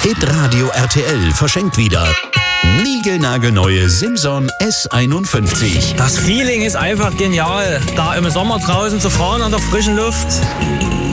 Hitradio RTL verschenkt wieder niegelnagelneue Simson S51. Das Feeling ist einfach genial, da im Sommer draußen zu fahren an der frischen Luft.